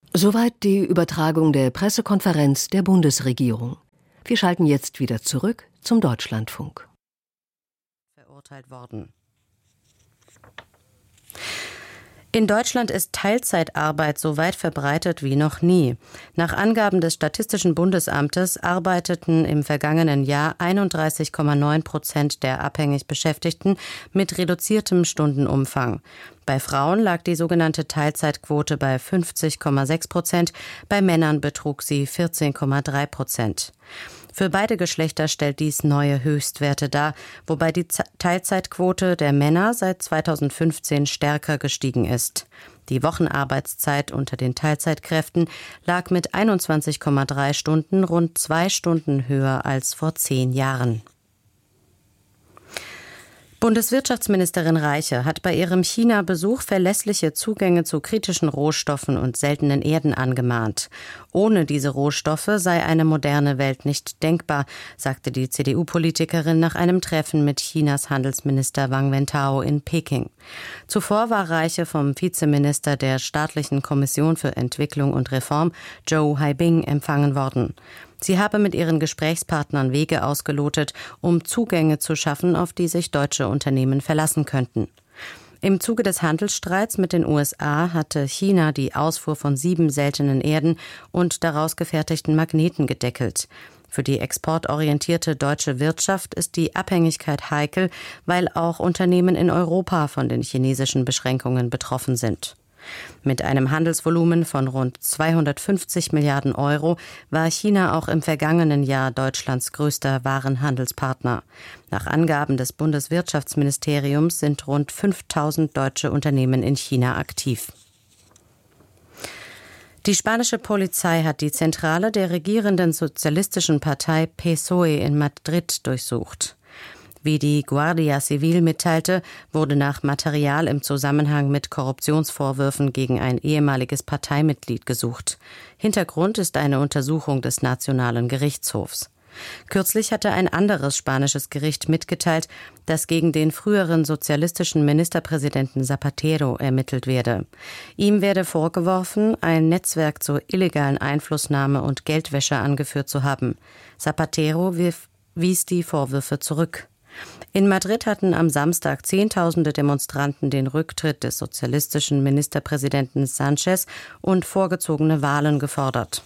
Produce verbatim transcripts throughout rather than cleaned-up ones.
Soweit die Übertragung der Pressekonferenz der Bundesregierung. Wir schalten jetzt wieder zurück zum Deutschlandfunk. Verurteilt worden. In Deutschland ist Teilzeitarbeit so weit verbreitet wie noch nie. Nach Angaben des Statistischen Bundesamtes arbeiteten im vergangenen Jahr einunddreißig Komma neun Prozent der abhängig Beschäftigten mit reduziertem Stundenumfang. Bei Frauen lag die sogenannte Teilzeitquote bei fünfzig Komma sechs Prozent, bei Männern betrug sie vierzehn Komma drei Prozent. Für beide Geschlechter stellt dies neue Höchstwerte dar, wobei die Teilzeitquote der Männer seit zweitausendfünfzehn stärker gestiegen ist. Die Wochenarbeitszeit unter den Teilzeitkräften lag mit einundzwanzig Komma drei Stunden rund zwei Stunden höher als vor zehn Jahren. Bundeswirtschaftsministerin Reiche hat bei ihrem China-Besuch verlässliche Zugänge zu kritischen Rohstoffen und seltenen Erden angemahnt. Ohne diese Rohstoffe sei eine moderne Welt nicht denkbar, sagte die C D U-Politikerin nach einem Treffen mit Chinas Handelsminister Wang Wentao in Peking. Zuvor war Reiche vom Vizeminister der Staatlichen Kommission für Entwicklung und Reform, Zhou Haibing, empfangen worden. Sie habe mit ihren Gesprächspartnern Wege ausgelotet, um Zugänge zu schaffen, auf die sich deutsche Unternehmen verlassen könnten. Im Zuge des Handelsstreits mit den U S A hatte China die Ausfuhr von sieben seltenen Erden und daraus gefertigten Magneten gedeckelt. Für die exportorientierte deutsche Wirtschaft ist die Abhängigkeit heikel, weil auch Unternehmen in Europa von den chinesischen Beschränkungen betroffen sind. Mit einem Handelsvolumen von rund zweihundertfünfzig Milliarden Euro war China auch im vergangenen Jahr Deutschlands größter Warenhandelspartner. Nach Angaben des Bundeswirtschaftsministeriums sind rund fünftausend deutsche Unternehmen in China aktiv. Die spanische Polizei hat die Zentrale der regierenden sozialistischen Partei P S O E in Madrid durchsucht. Wie die Guardia Civil mitteilte, wurde nach Material im Zusammenhang mit Korruptionsvorwürfen gegen ein ehemaliges Parteimitglied gesucht. Hintergrund ist eine Untersuchung des Nationalen Gerichtshofs. Kürzlich hatte ein anderes spanisches Gericht mitgeteilt, dass gegen den früheren sozialistischen Ministerpräsidenten Zapatero ermittelt werde. Ihm werde vorgeworfen, ein Netzwerk zur illegalen Einflussnahme und Geldwäsche angeführt zu haben. Zapatero wies die Vorwürfe zurück. In Madrid hatten am Samstag Zehntausende Demonstranten den Rücktritt des sozialistischen Ministerpräsidenten Sánchez und vorgezogene Wahlen gefordert.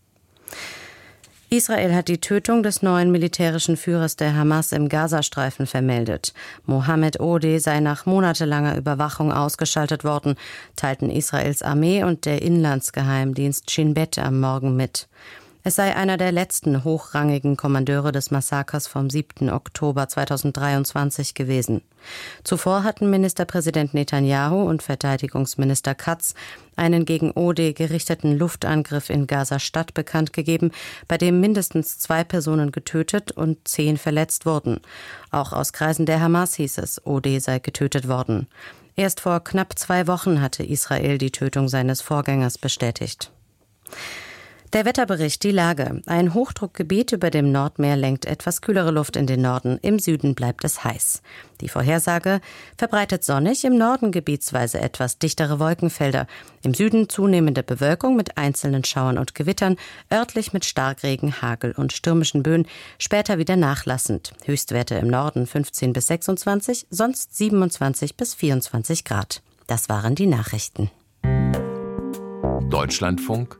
Israel hat die Tötung des neuen militärischen Führers der Hamas im Gazastreifen vermeldet. Mohammed Odeh sei nach monatelanger Überwachung ausgeschaltet worden, teilten Israels Armee und der Inlandsgeheimdienst Shin Bet am Morgen mit. Es sei einer der letzten hochrangigen Kommandeure des Massakers vom siebten Oktober zweitausenddreiundzwanzig gewesen. Zuvor hatten Ministerpräsident Netanyahu und Verteidigungsminister Katz einen gegen Odeh gerichteten Luftangriff in Gaza-Stadt bekannt gegeben, bei dem mindestens zwei Personen getötet und zehn verletzt wurden. Auch aus Kreisen der Hamas hieß es, Odeh sei getötet worden. Erst vor knapp zwei Wochen hatte Israel die Tötung seines Vorgängers bestätigt. Der Wetterbericht, die Lage. Ein Hochdruckgebiet über dem Nordmeer lenkt etwas kühlere Luft in den Norden. Im Süden bleibt es heiß. Die Vorhersage: verbreitet sonnig, im Norden gebietsweise etwas dichtere Wolkenfelder. Im Süden zunehmende Bewölkung mit einzelnen Schauern und Gewittern, örtlich mit Starkregen, Hagel und stürmischen Böen, später wieder nachlassend. Höchstwerte im Norden fünfzehn bis sechsundzwanzig, sonst siebenundzwanzig bis vierundzwanzig Grad. Das waren die Nachrichten. Deutschlandfunk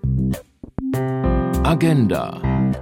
Agenda.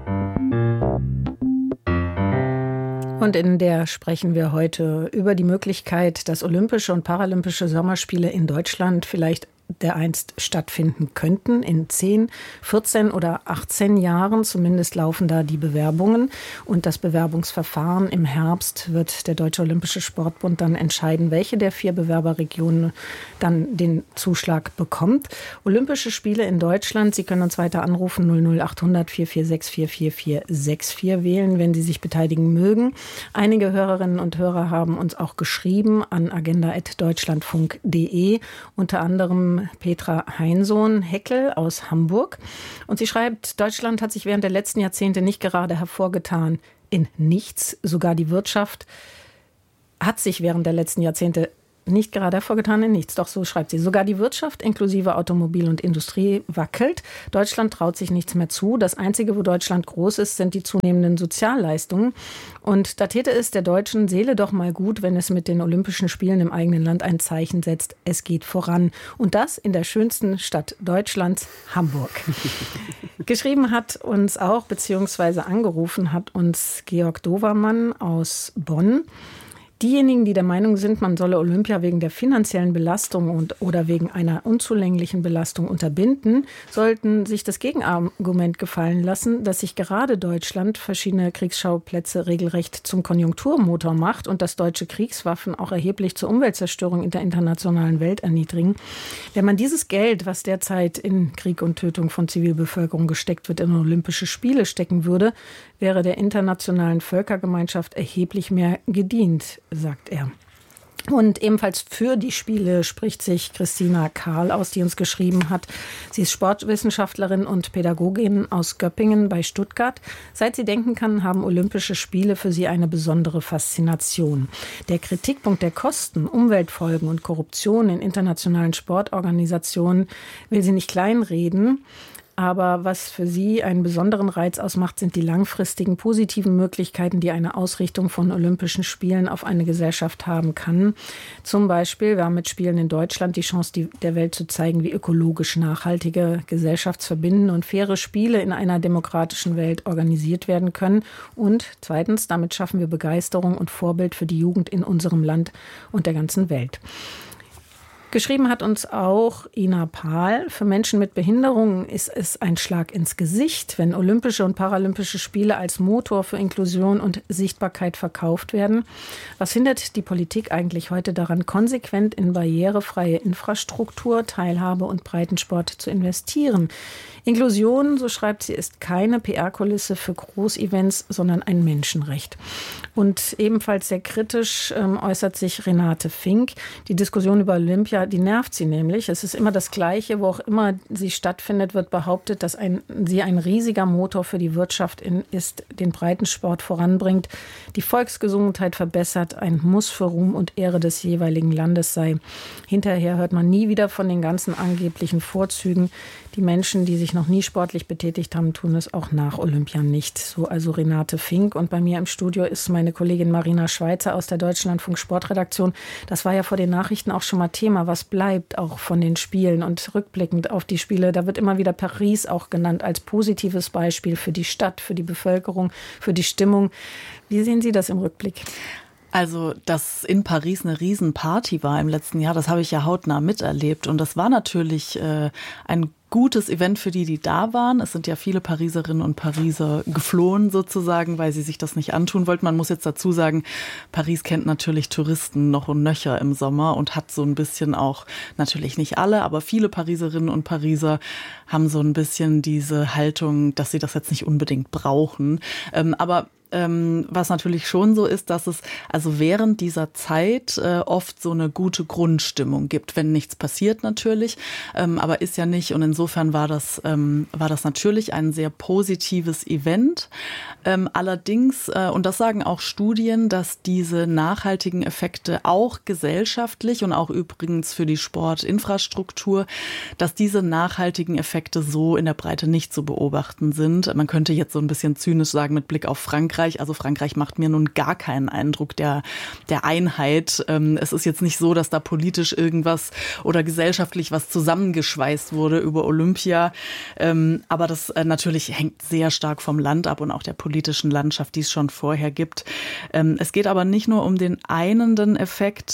Und in der sprechen wir heute über die Möglichkeit, dass Olympische und Paralympische Sommerspiele in Deutschland vielleicht dereinst stattfinden könnten, in zehn, vierzehn oder achtzehn Jahren. Zumindest laufen da die Bewerbungen. Und das Bewerbungsverfahren im Herbst wird der Deutsche Olympische Sportbund dann entscheiden, welche der vier Bewerberregionen dann den Zuschlag bekommt. Olympische Spiele in Deutschland. Sie können uns weiter anrufen, null null achthundert vier vier sechs vier vier vier sechs vier wählen, wenn Sie sich beteiligen mögen. Einige Hörerinnen und Hörer haben uns auch geschrieben an agenda at deutschlandfunk punkt de, unter anderem Petra Heinsohn-Heckel aus Hamburg. Und sie schreibt, Deutschland hat sich während der letzten Jahrzehnte nicht gerade hervorgetan in nichts. Sogar die Wirtschaft hat sich während der letzten Jahrzehnte nicht gerade hervorgetan in nichts. Doch so schreibt sie. Sogar die Wirtschaft inklusive Automobil und Industrie wackelt. Deutschland traut sich nichts mehr zu. Das Einzige, wo Deutschland groß ist, sind die zunehmenden Sozialleistungen. Und da täte es der deutschen Seele doch mal gut, wenn es mit den Olympischen Spielen im eigenen Land ein Zeichen setzt. Es geht voran. Und das in der schönsten Stadt Deutschlands, Hamburg. Geschrieben hat uns auch, beziehungsweise angerufen hat uns Georg Dovermann aus Bonn. Diejenigen, die der Meinung sind, man solle Olympia wegen der finanziellen Belastung und, oder wegen einer unzulänglichen Belastung unterbinden, sollten sich das Gegenargument gefallen lassen, dass sich gerade Deutschland verschiedene Kriegsschauplätze regelrecht zum Konjunkturmotor macht und dass deutsche Kriegswaffen auch erheblich zur Umweltzerstörung in der internationalen Welt erniedrigen. Wenn man dieses Geld, was derzeit in Krieg und Tötung von Zivilbevölkerung gesteckt wird, in Olympische Spiele stecken würde, wäre der internationalen Völkergemeinschaft erheblich mehr gedient, sagt er. Und ebenfalls für die Spiele spricht sich Christina Karl aus, die uns geschrieben hat. Sie ist Sportwissenschaftlerin und Pädagogin aus Göppingen bei Stuttgart. Seit sie denken kann, haben Olympische Spiele für sie eine besondere Faszination. Der Kritikpunkt der Kosten, Umweltfolgen und Korruption in internationalen Sportorganisationen will sie nicht kleinreden. Aber was für sie einen besonderen Reiz ausmacht, sind die langfristigen positiven Möglichkeiten, die eine Ausrichtung von Olympischen Spielen auf eine Gesellschaft haben kann. Zum Beispiel, wir haben mit Spielen in Deutschland die Chance, der Welt zu zeigen, wie ökologisch nachhaltige, gesellschaftsverbindende und faire Spiele in einer demokratischen Welt organisiert werden können. Und zweitens, damit schaffen wir Begeisterung und Vorbild für die Jugend in unserem Land und der ganzen Welt. Geschrieben hat uns auch Ina Pahl. Für Menschen mit Behinderungen ist es ein Schlag ins Gesicht, wenn Olympische und Paralympische Spiele als Motor für Inklusion und Sichtbarkeit verkauft werden. Was hindert die Politik eigentlich heute daran, konsequent in barrierefreie Infrastruktur, Teilhabe und Breitensport zu investieren? Inklusion, so schreibt sie, ist keine P R-Kulisse für Großevents, sondern ein Menschenrecht. Und ebenfalls sehr kritisch ähm, äußert sich Renate Fink. Die Diskussion über Olympia, die nervt sie nämlich. Es ist immer das Gleiche, wo auch immer sie stattfindet, wird behauptet, dass ein, sie ein riesiger Motor für die Wirtschaft in, ist, den Breitensport voranbringt, die Volksgesundheit verbessert, ein Muss für Ruhm und Ehre des jeweiligen Landes sei. Hinterher hört man nie wieder von den ganzen angeblichen Vorzügen. Die Menschen, die sich noch nie sportlich betätigt haben, tun es auch nach Olympia nicht. So also Renate Fink. Und bei mir im Studio ist meine Kollegin Marina Schweizer aus der Deutschlandfunk Sportredaktion. Das war ja vor den Nachrichten auch schon mal Thema. Was bleibt auch von den Spielen? Und rückblickend auf die Spiele, da wird immer wieder Paris auch genannt als positives Beispiel für die Stadt, für die Bevölkerung, für die Stimmung. Wie sehen Sie das im Rückblick? Also, dass in Paris eine Riesenparty war im letzten Jahr, das habe ich ja hautnah miterlebt. Und das war natürlich äh, ein gutes Event für die, die da waren. Es sind ja viele Pariserinnen und Pariser geflohen sozusagen, weil sie sich das nicht antun wollten. Man muss jetzt dazu sagen, Paris kennt natürlich Touristen noch und nöcher im Sommer und hat so ein bisschen auch, natürlich nicht alle, aber viele Pariserinnen und Pariser haben so ein bisschen diese Haltung, dass sie das jetzt nicht unbedingt brauchen. Ähm, aber Ähm, was natürlich schon so ist, dass es also während dieser Zeit äh, oft so eine gute Grundstimmung gibt, wenn nichts passiert natürlich, ähm, aber ist ja nicht, und insofern war das ähm, war das natürlich ein sehr positives Event. Ähm, allerdings, äh, und das sagen auch Studien, dass diese nachhaltigen Effekte auch gesellschaftlich und auch übrigens für die Sportinfrastruktur, dass diese nachhaltigen Effekte so in der Breite nicht zu beobachten sind. Man könnte jetzt so ein bisschen zynisch sagen mit Blick auf Frankreich. Also Frankreich macht mir nun gar keinen Eindruck der, der Einheit. Es ist jetzt nicht so, dass da politisch irgendwas oder gesellschaftlich was zusammengeschweißt wurde über Olympia. Aber das natürlich hängt sehr stark vom Land ab und auch der politischen Landschaft, die es schon vorher gibt. Es geht aber nicht nur um den einenden Effekt.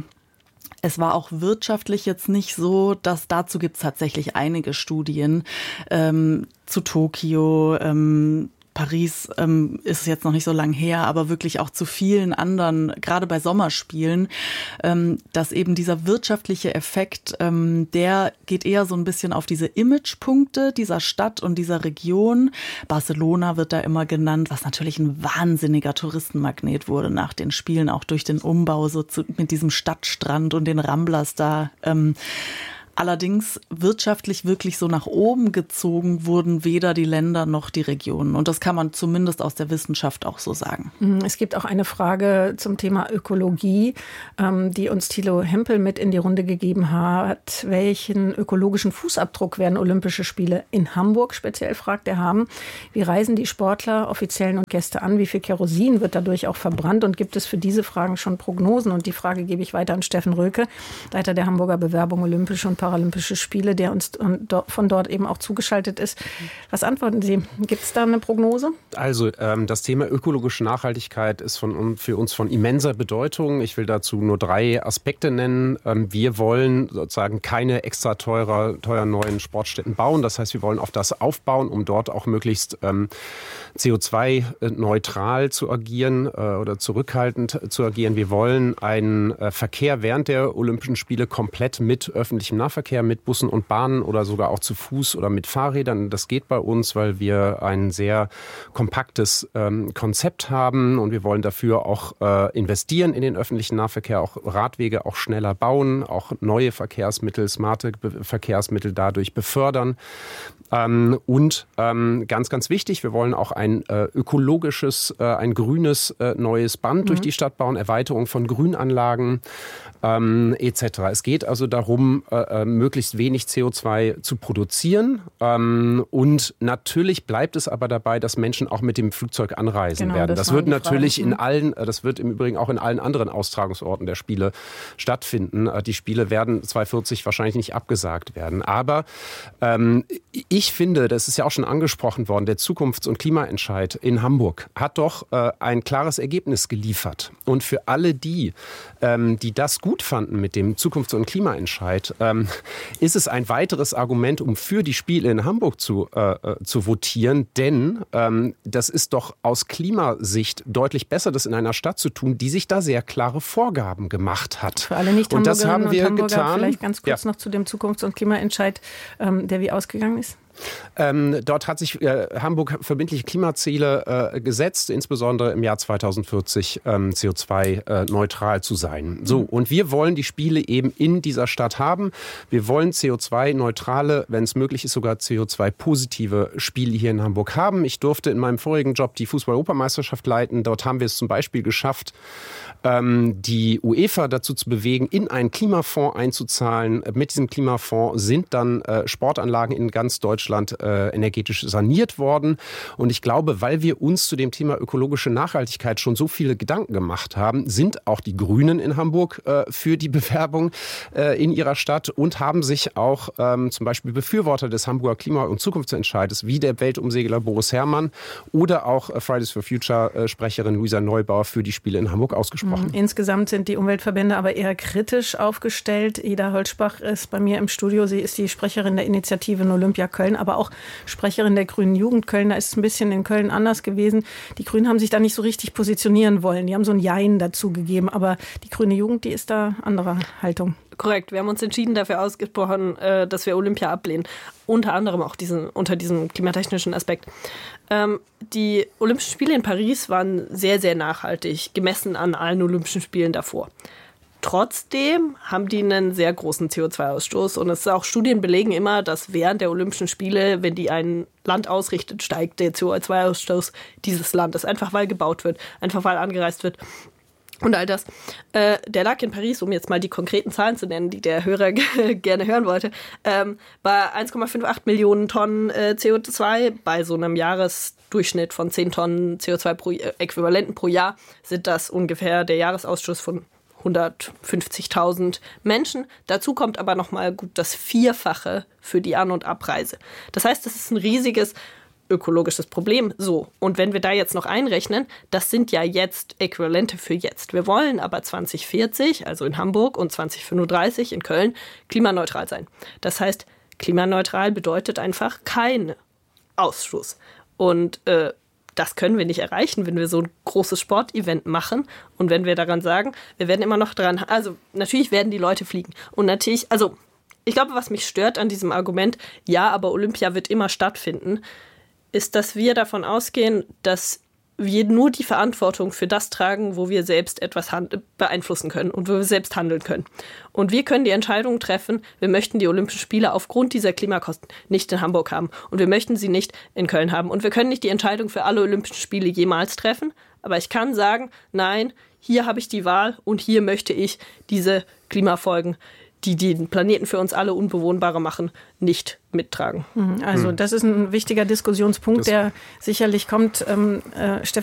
Es war auch wirtschaftlich jetzt nicht so, dass dazu gibt es tatsächlich einige Studien ähm, zu Tokio, ähm, Paris ähm, ist jetzt noch nicht so lang her, aber wirklich auch zu vielen anderen, gerade bei Sommerspielen, ähm, dass eben dieser wirtschaftliche Effekt, ähm, der geht eher so ein bisschen auf diese Imagepunkte dieser Stadt und dieser Region. Barcelona wird da immer genannt, was natürlich ein wahnsinniger Touristenmagnet wurde nach den Spielen, auch durch den Umbau so zu, mit diesem Stadtstrand und den Ramblas da. Ähm, Allerdings wirtschaftlich wirklich so nach oben gezogen wurden weder die Länder noch die Regionen. Und das kann man zumindest aus der Wissenschaft auch so sagen. Es gibt auch eine Frage zum Thema Ökologie, die uns Thilo Hempel mit in die Runde gegeben hat. Welchen ökologischen Fußabdruck werden Olympische Spiele in Hamburg speziell, fragt er, haben? Wie reisen die Sportler, Offiziellen und Gäste an? Wie viel Kerosin wird dadurch auch verbrannt? Und gibt es für diese Fragen schon Prognosen? Und die Frage gebe ich weiter an Steffen Röke, Leiter der Hamburger Bewerbung Olympische und Paralympische Spiele, der uns von dort eben auch zugeschaltet ist. Was antworten Sie? Gibt es da eine Prognose? Also ähm, das Thema ökologische Nachhaltigkeit ist von, für uns von immenser Bedeutung. Ich will dazu nur drei Aspekte nennen. Ähm, wir wollen sozusagen keine extra teurer, teuer neuen Sportstätten bauen. Das heißt, wir wollen auf das aufbauen, um dort auch möglichst ähm, C O zwei neutral zu agieren äh, oder zurückhaltend zu agieren. Wir wollen einen äh, Verkehr während der Olympischen Spiele komplett mit öffentlichem Nahverkehr, mit Bussen und Bahnen oder sogar auch zu Fuß oder mit Fahrrädern. Das geht bei uns, weil wir ein sehr kompaktes ähm, Konzept haben und wir wollen dafür auch äh, investieren in den öffentlichen Nahverkehr, auch Radwege auch schneller bauen, auch neue Verkehrsmittel, smarte Be- Verkehrsmittel dadurch befördern. Ähm, und ähm, ganz, ganz wichtig, wir wollen auch ein äh, ökologisches, äh, ein grünes äh, neues Band mhm. durch die Stadt bauen, Erweiterung von Grünanlagen ähm, et cetera. Es geht also darum, äh, möglichst wenig C O zwei zu produzieren. Ähm, und natürlich bleibt es aber dabei, dass Menschen auch mit dem Flugzeug anreisen genau, werden. Das, das wird natürlich Frage. in allen, das wird im Übrigen auch in allen anderen Austragungsorten der Spiele stattfinden. Die Spiele werden zweitausendvierzig wahrscheinlich nicht abgesagt werden. Aber ähm, ich finde, das ist ja auch schon angesprochen worden, der Zukunfts- und Klimaentscheid in Hamburg hat doch äh, ein klares Ergebnis geliefert. Und für alle die, ähm, die das gut fanden mit dem Zukunfts- und Klimaentscheid, ähm, ist es ein weiteres Argument, um für die Spiele in Hamburg zu, äh, zu votieren. Denn ähm, das ist doch aus Klimasicht deutlich besser, das in einer Stadt zu tun, die sich da sehr klare Vorgaben gemacht hat. Für alle nicht und das haben wir und Hamburger getan. Vielleicht ganz kurz ja. noch zu dem Zukunfts- und Klimaentscheid, ähm, der wie ausgegangen ist. Ähm, dort hat sich äh, Hamburg verbindliche Klimaziele äh, gesetzt, insbesondere im Jahr zweitausendvierzig ähm, C O zwei neutral zu sein. So, und wir wollen die Spiele eben in dieser Stadt haben. Wir wollen C O zwei neutrale, wenn es möglich ist, sogar C O zwei positive Spiele hier in Hamburg haben. Ich durfte in meinem vorigen Job die Fußball-Europameisterschaft leiten. Dort haben wir es zum Beispiel geschafft, ähm, die UEFA dazu zu bewegen, in einen Klimafonds einzuzahlen. Mit diesem Klimafonds sind dann äh, Sportanlagen in ganz Deutschland äh, energetisch saniert worden. Und ich glaube, weil wir uns zu dem Thema ökologische Nachhaltigkeit schon so viele Gedanken gemacht haben, sind auch die Grünen in Hamburg äh, für die Bewerbung äh, in ihrer Stadt und haben sich auch ähm, zum Beispiel Befürworter des Hamburger Klima- und Zukunftsentscheides wie der Weltumsegler Boris Herrmann oder auch äh, Fridays for Future äh, Sprecherin Luisa Neubauer für die Spiele in Hamburg ausgesprochen. Insgesamt sind die Umweltverbände aber eher kritisch aufgestellt. Ida Holzbach ist bei mir im Studio. Sie ist die Sprecherin der Initiative Olympia Köln, aber auch Sprecherin der Grünen Jugend Köln. Da ist es ein bisschen in Köln anders gewesen. Die Grünen haben sich da nicht so richtig positionieren wollen. Die haben so ein Jein dazu gegeben. Aber die Grüne Jugend, die ist da anderer Haltung. Korrekt. Wir haben uns entschieden, dafür ausgesprochen, dass wir Olympia ablehnen. Unter anderem auch diesen, unter diesem klimatechnischen Aspekt. Ähm, die Olympischen Spiele in Paris waren sehr, sehr nachhaltig, gemessen an allen Olympischen Spielen davor. Trotzdem haben die einen sehr großen C O zwei Ausstoß und es ist auch Studien belegen immer, dass während der Olympischen Spiele, wenn die ein Land ausrichtet, steigt der C O zwei Ausstoß dieses Landes, einfach weil gebaut wird, einfach weil angereist wird. Und all das. Äh, der lag in Paris, um jetzt mal die konkreten Zahlen zu nennen, die der Hörer g- gerne hören wollte, ähm, bei eins Komma achtzig Millionen Tonnen äh, C O zwei. Bei so einem Jahresdurchschnitt von zehn Tonnen C O zwei pro, äh, Äquivalenten pro Jahr sind das ungefähr der Jahresausschuss von hundertfünfzigtausend Menschen. Dazu kommt aber noch mal gut das Vierfache für die An- und Abreise. Das heißt, das ist ein riesiges ökologisches Problem. So, und wenn wir da jetzt noch einrechnen, das sind ja jetzt Äquivalente für jetzt. Wir wollen aber zwanzig vierzig, also in Hamburg, und zwanzig fünfunddreißig in Köln, klimaneutral sein. Das heißt, klimaneutral bedeutet einfach kein Ausstoß. Und äh, das können wir nicht erreichen, wenn wir so ein großes Sportevent machen und wenn wir daran sagen, wir werden immer noch dran, also natürlich werden die Leute fliegen und natürlich, also ich glaube, was mich stört an diesem Argument, ja, aber Olympia wird immer stattfinden, ist, dass wir davon ausgehen, dass wir nur die Verantwortung für das tragen, wo wir selbst etwas beeinflussen können und wo wir selbst handeln können. Und wir können die Entscheidung treffen, wir möchten die Olympischen Spiele aufgrund dieser Klimakosten nicht in Hamburg haben und wir möchten sie nicht in Köln haben. Und wir können nicht die Entscheidung für alle Olympischen Spiele jemals treffen, aber ich kann sagen, nein, hier habe ich die Wahl und hier möchte ich diese Klimafolgen, die den Planeten für uns alle unbewohnbarer machen, nicht mittragen. Also das ist ein wichtiger Diskussionspunkt, das der sicherlich kommt. Ähm, äh, Stefan